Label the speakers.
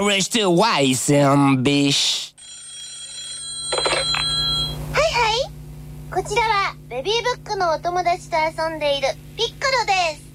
Speaker 1: reste Weißen biche。
Speaker 2: はいはい。こちらはベビーブックのお友達と遊んでいるピッコロです。